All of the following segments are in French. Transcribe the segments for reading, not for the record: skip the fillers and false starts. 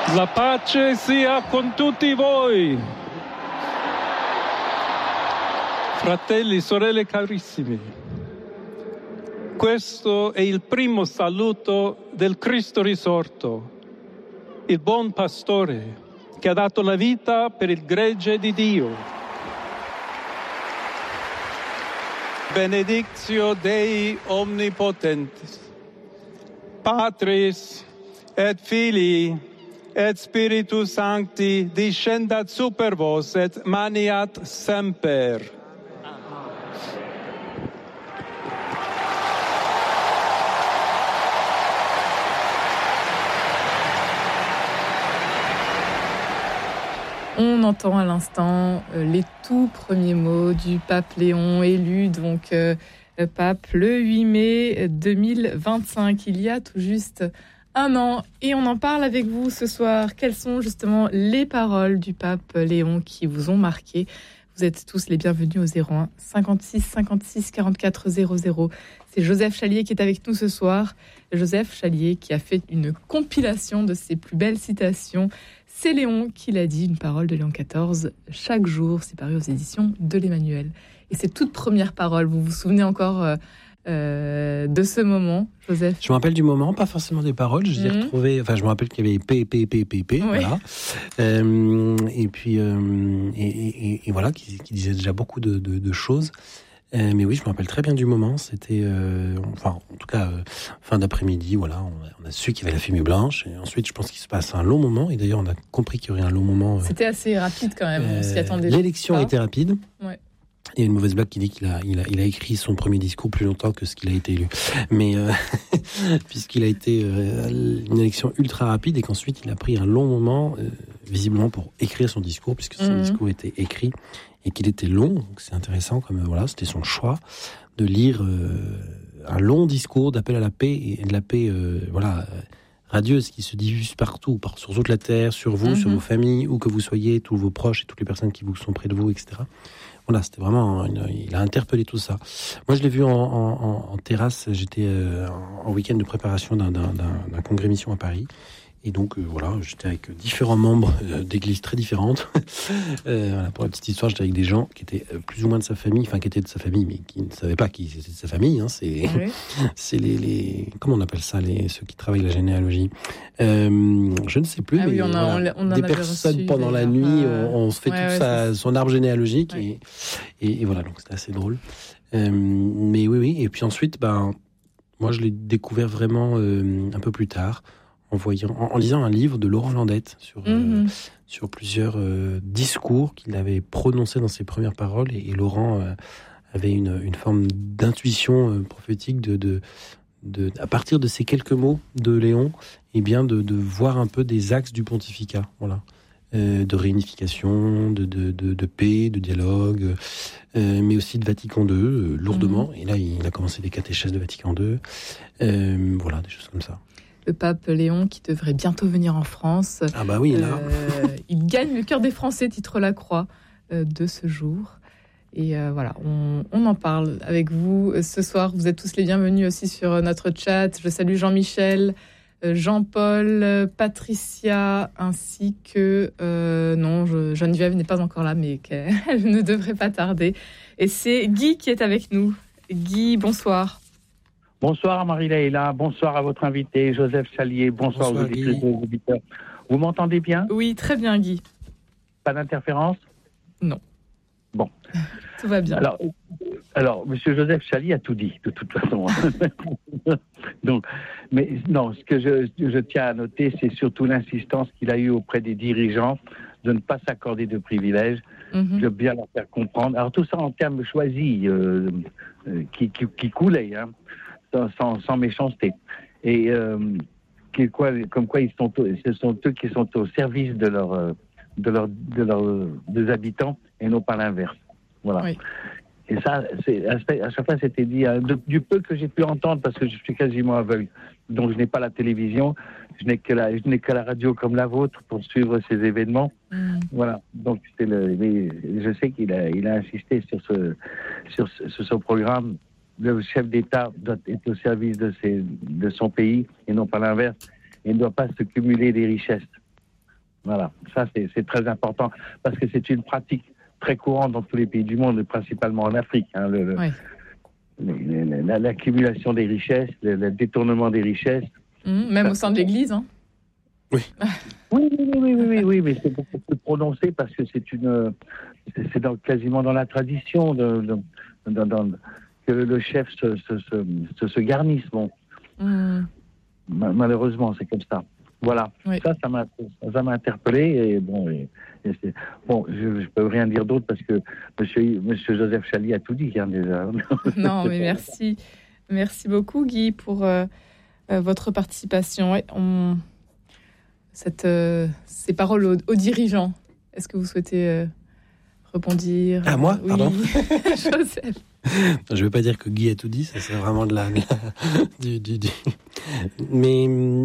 La pace sia con tutti voi. Fratelli, sorelle carissimi, questo è il primo saluto del Cristo risorto, il buon pastore che ha dato la vita per il gregge di Dio. Benedictio Dei omnipotentis, Patris et Filii et Spiritus Sancti discendat super vos et maniat semper. On entend à l'instant les tout premiers mots du pape Léon, élu donc pape le 8 mai 2025, il y a tout juste un an. Et on en parle avec vous ce soir. Quelles sont justement les paroles du pape Léon qui vous ont marqué ? Vous êtes tous les bienvenus au 01 56 56 44 00. C'est Joseph Chalier qui est avec nous ce soir. Joseph Chalier qui a fait une compilation de ses plus belles citations. C'est Léon qui l'a dit, une parole de Léon XIV chaque jour. C'est paru aux éditions de l'Emmanuel. Et ces toutes premières paroles, vous vous souvenez encore de ce moment, Joseph ? Je me rappelle du moment, pas forcément des paroles. Je les ai retrouvées. Enfin, je me rappelle qu'il y avait P, voilà. Et puis, et voilà, qui disait déjà beaucoup de choses. Mais oui, je me rappelle très bien du moment. C'était, en tout cas, fin d'après-midi. Voilà, on a su qu'il y avait la fumée blanche. Et ensuite, je pense qu'il se passe un long moment. Et d'ailleurs, on a compris qu'il y aurait un long moment. C'était assez rapide quand même. On s'y attendait. L'élection a été rapide. Ouais. Il y a une mauvaise blague qui dit qu'il a écrit son premier discours plus longtemps que ce qu'il a été élu. Mais puisqu'il a été une élection ultra rapide et qu'ensuite il a pris un long moment, visiblement pour écrire son discours, puisque son discours était écrit et qu'il était long. Donc c'est intéressant, comme voilà, c'était son choix de lire un long discours d'appel à la paix et de la paix, radieuse qui se diffuse partout, sur toute la terre, sur vous, sur vos familles, où que vous soyez, tous vos proches et toutes les personnes qui vous sont près de vous, etc. Voilà, c'était vraiment, il a interpellé tout ça. Moi, je l'ai vu en terrasse. J'étais en week-end de préparation d'un congrès mission à Paris. Et donc, voilà, j'étais avec différents membres d'églises très différentes. Voilà, pour la petite histoire, j'étais avec des gens qui étaient plus ou moins de sa famille, enfin, qui étaient de sa famille, mais qui ne savaient pas qui était de sa famille. Hein, c'est les comment on appelle ça, ceux qui travaillent la généalogie. Je ne sais plus, mais on a des personnes reçu, pendant la nuit, on se fait son arbre généalogique, et voilà, donc c'était assez drôle. Mais oui, et puis ensuite, moi, je l'ai découvert vraiment un peu plus tard. En lisant un livre de Laurent Landette sur plusieurs discours qu'il avait prononcés dans ses premières paroles, et Laurent avait une forme d'intuition prophétique à partir de ces quelques mots de Léon, et bien de voir un peu des axes du pontificat, voilà, de réunification, de paix, de dialogue, mais aussi de Vatican II, lourdement. Et là, il a commencé des catéchèses de Vatican II, voilà, des choses comme ça. Le pape Léon qui devrait bientôt venir en France. Ah bah oui, là. Il gagne le cœur des Français, titre La Croix de ce jour. Et voilà, on en parle avec vous ce soir. Vous êtes tous les bienvenus aussi sur notre chat. Je salue Jean-Michel, Jean-Paul, Patricia, ainsi que... Geneviève n'est pas encore là, mais qu'elle ne devrait pas tarder. Et c'est Guy qui est avec nous. Guy, bonsoir. Bonsoir Marie-Leila, bonsoir à votre invité Joseph Chalier, bonsoir aux auditeurs. Vous m'entendez bien ? Oui, très bien Guy. Pas d'interférence ? Non. Bon. Tout va bien. Alors, Monsieur Joseph Chalier a tout dit, de toute façon. Donc, mais non, ce que je tiens à noter, c'est surtout l'insistance qu'il a eue auprès des dirigeants de ne pas s'accorder de privilèges, de bien leur faire comprendre. Alors tout ça en termes choisis, qui coulaient, hein, sans méchanceté. Et comme quoi ce sont eux qui sont au service des habitants et non pas l'inverse. Voilà. Oui. Et ça, à chaque fois, c'était dit, du peu que j'ai pu entendre, parce que je suis quasiment aveugle, donc je n'ai pas la télévision, je n'ai que la radio comme la vôtre pour suivre ces événements. Voilà. Donc mais je sais qu'il a insisté sur son programme. Le chef d'État doit être au service de son pays et non pas l'inverse. Il ne doit pas se cumuler des richesses. Voilà, ça c'est très important parce que c'est une pratique très courante dans tous les pays du monde, et principalement en Afrique. Hein, l'accumulation des richesses, le détournement des richesses. Même au sein de l'Église. Hein. Oui. Oui, mais c'est beaucoup plus prononcé parce que c'est quasiment dans la tradition que le chef se garnisse. Bon. Malheureusement, c'est comme ça. Voilà. Oui. Ça m'a interpellé et je peux rien dire d'autre parce que Monsieur Joseph Chali a tout dit déjà. Non, mais merci beaucoup Guy pour votre participation. Ouais, ces paroles aux dirigeants. Est-ce que vous souhaitez rebondir? Ah, moi? Oui. Pardon. Joseph. Je ne veux pas dire que Guy a tout dit, ça serait vraiment de Mais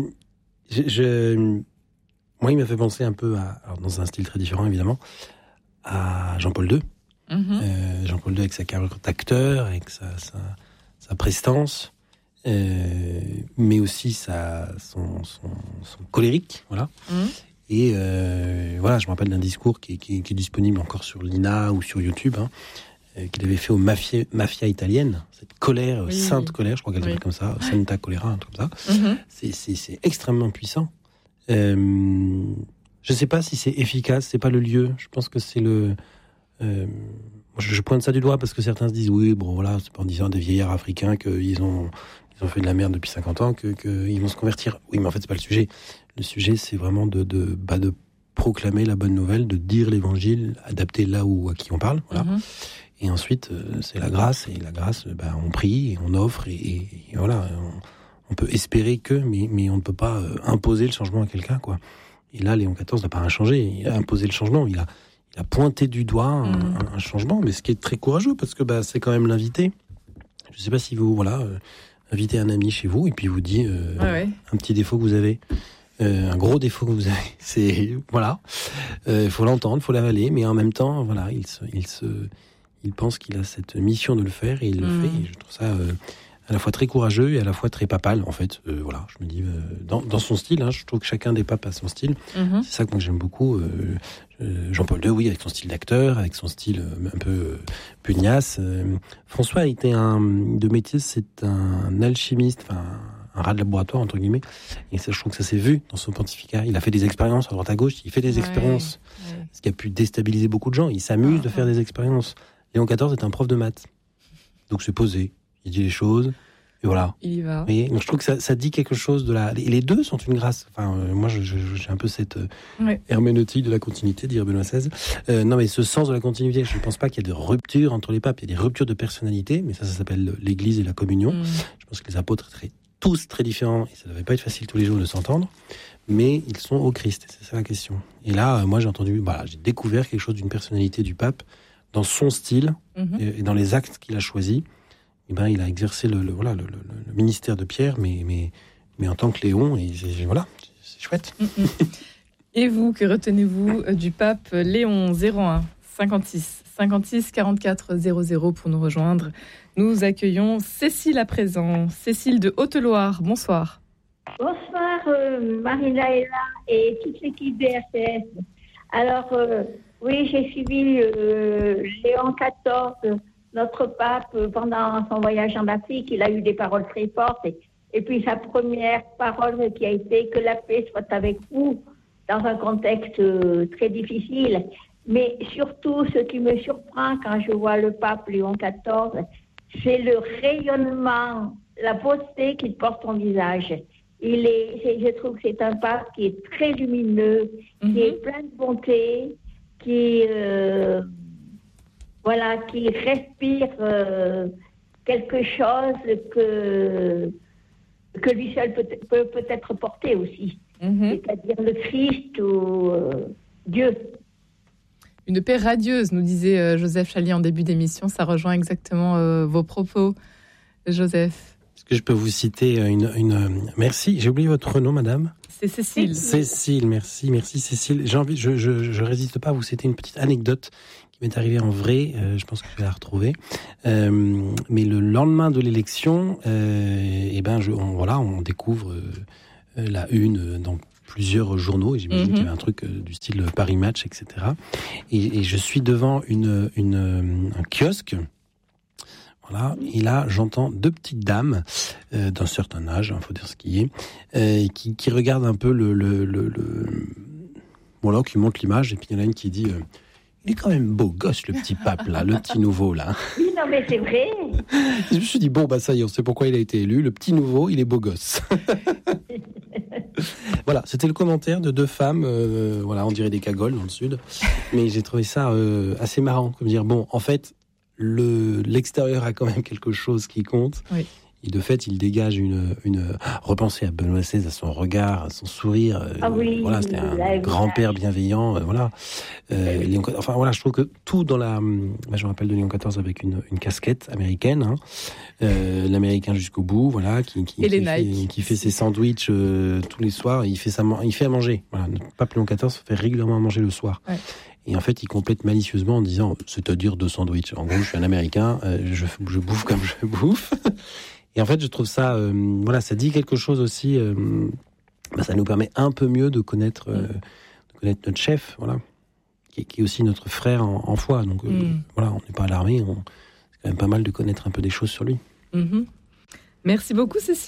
moi, il m'a fait penser un peu alors dans un style très différent évidemment, à Jean-Paul II. Jean-Paul II avec sa carrière d'acteur, avec sa prestance, mais aussi son colérique, voilà. Et voilà, je me rappelle d'un discours qui est disponible encore sur l'INA ou sur YouTube, qu'il avait fait aux mafia italienne, cette colère, sainte colère, je crois qu'elle s'appelle comme ça, Santa Colera, un truc comme ça. C'est extrêmement puissant. Je ne sais pas si c'est efficace, c'est pas le lieu. Je pense que c'est je pointe ça du doigt parce que certains se disent oui, bon voilà, c'est pas en disant des vieillards africains qu'ils ont fait de la merde depuis 50 ans qu'ils vont se convertir. Oui, mais en fait c'est pas le sujet. Le sujet c'est vraiment de proclamer la bonne nouvelle, de dire l'évangile, adapté là où à qui on parle, voilà. Et ensuite, c'est la grâce. Et la grâce, on prie, et on offre, et voilà. On peut espérer mais on ne peut pas imposer le changement à quelqu'un, quoi. Et là, Léon XIV n'a pas rien changé. Il a imposé le changement. Il a pointé du doigt un changement, mais ce qui est très courageux, parce que c'est quand même l'invité. Je ne sais pas si vous, invitez un ami chez vous, et puis vous dit un petit défaut que vous avez. Un gros défaut que vous avez, c'est faut l'entendre, faut l'avaler, mais en même temps, voilà, il pense qu'il a cette mission de le faire et il le fait. Et je trouve ça à la fois très courageux et à la fois très papal, en fait. Voilà, je me dis dans son style. Je trouve que chacun des papes a son style. C'est ça que moi j'aime beaucoup. Jean-Paul II, oui, avec son style d'acteur, avec son style un peu pugnace. François était de métier, c'est un alchimiste, un rat de laboratoire, entre guillemets. Et ça, je trouve que ça s'est vu dans son pontificat. Il a fait des expériences à droite à gauche. Il fait des expériences. Ce qui a pu déstabiliser beaucoup de gens. Il s'amuse de faire des expériences. Léon XIV est un prof de maths. Donc c'est posé. Il dit les choses. Et voilà. Il y va. Et donc je trouve que ça dit quelque chose de et les deux sont une grâce. Moi, j'ai un peu cette herméneutique de la continuité, dire Benoît XVI. Non, mais ce sens de la continuité, je ne pense pas qu'il y ait de rupture entre les papes. Il y a des ruptures de personnalité, mais ça s'appelle l'Église et la communion. Je pense que les apôtres étaient tous très différents, et ça ne devait pas être facile tous les jours de s'entendre, mais ils sont au Christ, c'est ça la question. Et là, moi j'ai découvert quelque chose d'une personnalité du pape, dans son style, et dans les actes qu'il a choisis. Il a exercé le ministère de Pierre, mais en tant que Léon, et c'est chouette. Et vous, que retenez-vous du pape Léon? 01 56 44 00 pour nous rejoindre. Nous accueillons Cécile à présent. Cécile de Haute-Loire, bonsoir. Bonsoir Marie-Laëla et toute l'équipe BRCS. Alors, oui, j'ai suivi Léon XIV, notre pape, pendant son voyage en Afrique. Il a eu des paroles très fortes. Et puis sa première parole qui a été « Que la paix soit avec vous » dans un contexte très difficile. Mais surtout, ce qui me surprend quand je vois le pape Léon XIV, c'est le rayonnement, la beauté qu'il porte en visage. Je trouve que c'est un pape qui est très lumineux, qui est plein de bonté, qui respire quelque chose que lui seul peut peut-être porter aussi. C'est-à-dire le Christ ou Dieu. Une paix radieuse, nous disait Joseph Chali en début d'émission. Ça rejoint exactement vos propos, Joseph. Est-ce que je peux vous citer une... Merci, j'ai oublié votre nom, madame. C'est Cécile. Cécile, merci Cécile. J'ai envie, je résiste pas à vous citer une petite anecdote qui m'est arrivée en vrai. Je pense que je vais la retrouver. Mais le lendemain de l'élection, on découvre la une dans plusieurs journaux, et j'imagine qu'il y avait un truc du style Paris Match, etc. Et je suis devant un kiosque. Voilà, et là j'entends deux petites dames d'un certain âge, faut dire ce qui est, qui regardent un peu voilà, qui montrent l'image, et puis il y en a une qui dit il est quand même beau gosse, le petit pape là, le petit nouveau là. Oui, non mais c'est vrai. Je me suis dit bon bah ça y est, on sait pourquoi il a été élu, le petit nouveau, il est beau gosse. Voilà, c'était le commentaire de deux femmes, voilà, on dirait des cagoles dans le sud, mais j'ai trouvé ça assez marrant, comme dire bon, en fait. L'extérieur a quand même quelque chose qui compte. Oui. Et de fait, il dégage une repensée à Benoît XVI, à son regard, à son sourire. Voilà, c'était un grand-père bienveillant. Voilà. Voilà, je trouve que tout dans je me rappelle de Léon XIV avec une casquette américaine, l'américain jusqu'au bout, voilà, qui fait ses sandwichs tous les soirs. Et il fait à manger. Voilà, le pape Léon XIV fait régulièrement à manger le soir. Ouais. Et en fait, il complète malicieusement en disant, c'est-à-dire 2 sandwichs. En gros, je suis un Américain, je bouffe comme je bouffe. Et en fait, je trouve ça, voilà, ça dit quelque chose aussi. Ça nous permet un peu mieux de connaître notre chef, voilà, qui est aussi notre frère en foi. Donc voilà, on n'est pas alarmé. C'est quand même pas mal de connaître un peu des choses sur lui. Merci beaucoup, Cécile.